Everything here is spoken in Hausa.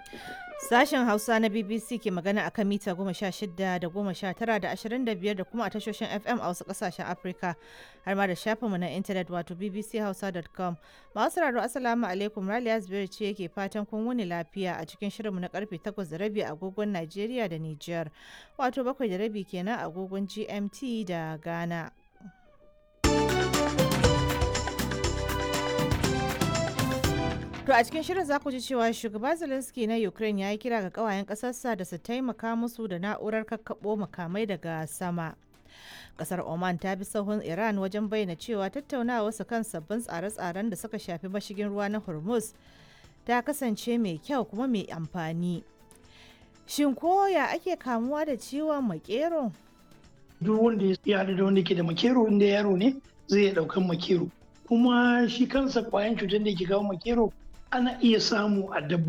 Sashen Hausa na BBC ke magana akan mita 16 da 19 da 25 da kuma a tashoshin FM a wasu kasashen Afirka har ma da shafinmu na intanet wato bbchausa.com. Masu sauraro Assalamu alaikum, Raliya Zubairu ce yake fatan kun wuni lafiya a cikin shirinmu na karfe 8:30 agogon Najeriya da Nijar, wato 7:30 kenan agogon GMT da Ghana. To a cikin shirin za ku ji cewa shugaba Zelensky na Ukraine ya yi kira ga kawayen ƙasarsa da su taimaka musu da na'urar kakkaɓo makamai daga sama. Ƙasar Oman ta bi sahun Iran wajen bayyana cewa tattaunawarsu kan sabbin tsare-tsaren da suka shafi mashigin ruwa na Hormuz ta kasance mai kyau kuma mai amfani. Shin koya ake kamuwa da ciwon makero? Duk wanda ya haɗu da wanda ke da makero, inda yaro ne zai iya ɗaukan makero. Kuma shi kansa ƙwayan cutar da ke kawo makero ana iya samu a dabbobi.